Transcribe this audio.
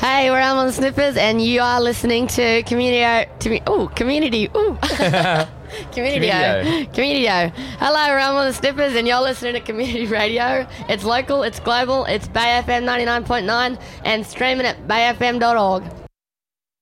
Hey, we're Elmo the Snippers, and you are listening to Community. Community. Hello, we're Elmo the Snippers, and you're listening to Community Radio. It's local, it's global, it's Bay FM 99.9, and streaming at bayfm.org.